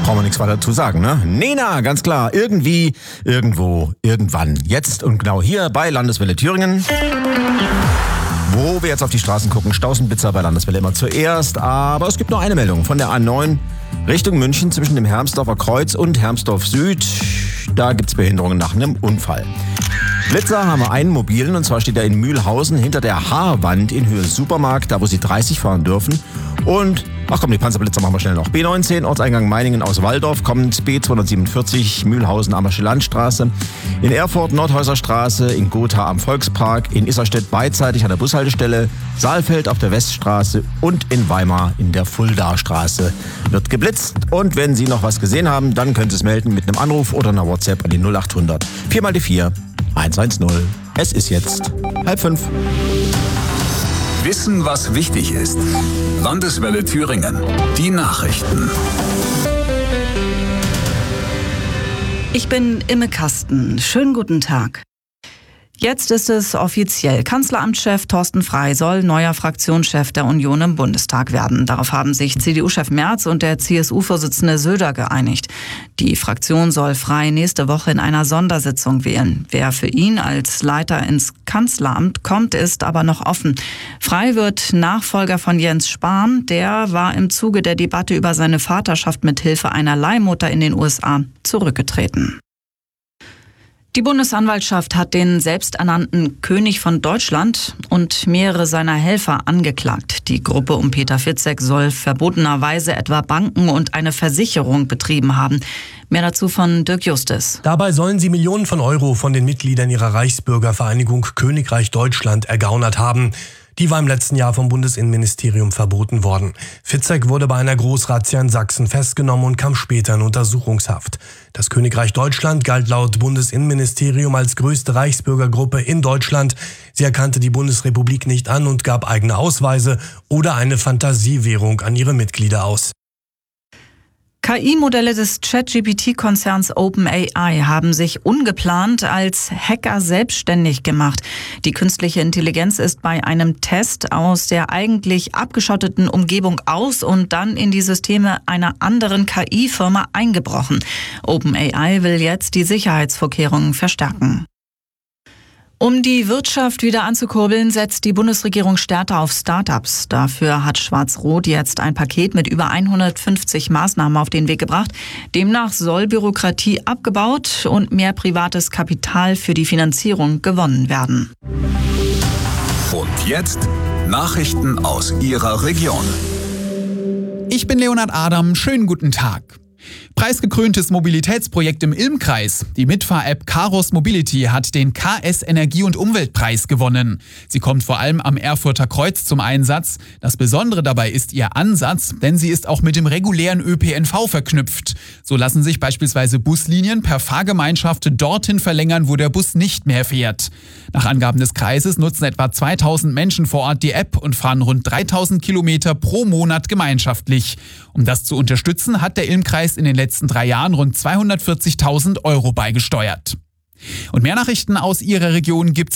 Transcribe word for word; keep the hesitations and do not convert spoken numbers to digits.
Brauchen wir nichts weiter zu sagen, ne? Nena, ganz klar. Irgendwie, irgendwo, irgendwann. Jetzt und genau hier bei Landeswelle Thüringen. Wo wir jetzt auf die Straßen gucken, Stausenblitzer bei Landeswelle immer zuerst. Aber es gibt noch eine Meldung von der A neun Richtung München zwischen dem Hermsdorfer Kreuz und Hermsdorf Süd. Da gibt's Behinderungen nach einem Unfall. Blitzer haben wir einen mobilen, und zwar steht er in Mühlhausen hinter der Haarwand in Höhe Supermarkt, da wo sie dreißig fahren dürfen. Und, ach komm, die Panzerblitzer machen wir schnell noch. B neunzehn, Ortseingang Meiningen aus Waldorf, kommt B zweihundertsiebenundvierzig, Mühlhausen, Ammersche Landstraße. In Erfurt, Nordhäuserstraße, in Gotha am Volkspark, in Isserstedt beidseitig an der Bushaltestelle, Saalfeld auf der Weststraße und in Weimar in der Fuldastraße wird geblitzt. Und wenn Sie noch was gesehen haben, dann können Sie es melden mit einem Anruf oder einer WhatsApp an die null achthundert vier mal die vier eins eins null. Es ist jetzt halb fünf. Wissen, was wichtig ist. Landeswelle Thüringen. Die Nachrichten. Ich bin Imme Kasten. Schönen guten Tag. Jetzt ist es offiziell. Kanzleramtschef Thorsten Frey soll neuer Fraktionschef der Union im Bundestag werden. Darauf haben sich C D U-Chef Merz und der C S U-Vorsitzende Söder geeinigt. Die Fraktion soll Frey nächste Woche in einer Sondersitzung wählen. Wer für ihn als Leiter ins Kanzleramt kommt, ist aber noch offen. Frey wird Nachfolger von Jens Spahn. Der war im Zuge der Debatte über seine Vaterschaft mit Hilfe einer Leihmutter in den U S A zurückgetreten. Die Bundesanwaltschaft hat den selbsternannten König von Deutschland und mehrere seiner Helfer angeklagt. Die Gruppe um Peter Fitzek soll verbotenerweise etwa Banken und eine Versicherung betrieben haben. Mehr dazu von Dirk Justus. Dabei sollen sie Millionen von Euro von den Mitgliedern ihrer Reichsbürgervereinigung Königreich Deutschland ergaunert haben. Die war im letzten Jahr vom Bundesinnenministerium verboten worden. Fitzek wurde bei einer Großrazzia in Sachsen festgenommen und kam später in Untersuchungshaft. Das Königreich Deutschland galt laut Bundesinnenministerium als größte Reichsbürgergruppe in Deutschland. Sie erkannte die Bundesrepublik nicht an und gab eigene Ausweise oder eine Fantasiewährung an ihre Mitglieder aus. K I-Modelle des Chat-G P T-Konzerns OpenAI haben sich ungeplant als Hacker selbstständig gemacht. Die künstliche Intelligenz ist bei einem Test aus der eigentlich abgeschotteten Umgebung aus und dann in die Systeme einer anderen K I-Firma eingebrochen. OpenAI will jetzt die Sicherheitsvorkehrungen verstärken. Um die Wirtschaft wieder anzukurbeln, setzt die Bundesregierung stärker auf Start-ups. Dafür hat Schwarz-Rot jetzt ein Paket mit über hundertfünfzig Maßnahmen auf den Weg gebracht. Demnach soll Bürokratie abgebaut und mehr privates Kapital für die Finanzierung gewonnen werden. Und jetzt Nachrichten aus Ihrer Region. Ich bin Leonhard Adam. Schönen guten Tag. Preisgekröntes Mobilitätsprojekt im Ilm-Kreis. Die Mitfahr-App Caros Mobility hat den K S Energie- und Umweltpreis gewonnen. Sie kommt vor allem am Erfurter Kreuz zum Einsatz. Das Besondere dabei ist ihr Ansatz, denn sie ist auch mit dem regulären Ö P N V verknüpft. So lassen sich beispielsweise Buslinien per Fahrgemeinschaft dorthin verlängern, wo der Bus nicht mehr fährt. Nach Angaben des Kreises nutzen etwa zweitausend Menschen vor Ort die App und fahren rund dreitausend Kilometer pro Monat gemeinschaftlich. Um das zu unterstützen, hat der Ilm-Kreis in den letzten drei Jahren rund zweihundertvierzigtausend Euro beigesteuert. Und mehr Nachrichten aus Ihrer Region gibt's